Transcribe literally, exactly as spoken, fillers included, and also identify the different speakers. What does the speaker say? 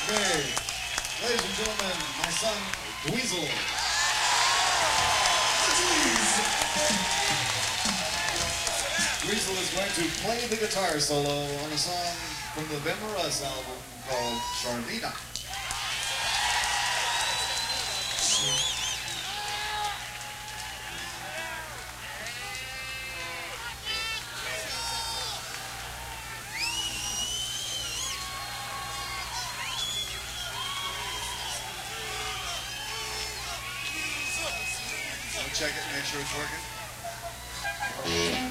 Speaker 1: Okay, ladies and gentlemen, my son, Dweezil. Dweezil is going to play the guitar solo on a song from the Ben Moroz album called Charlena. Check it, make sure it's working.